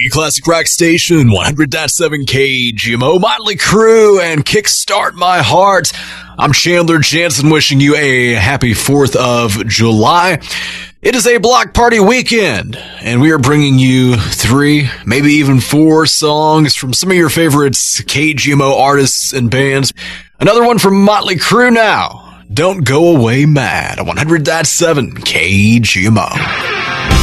Classic Rock Station, 100.7 KGMO, Motley Crue, and Kickstart My Heart. I'm Chandler Jansen wishing you a happy 4th of July. It is a block party weekend, and we are bringing you 3, maybe even 4 songs from some of your favorites KGMO artists and bands. Another one from Motley Crue now. Don't Go Away Mad on 100.7 KGMO.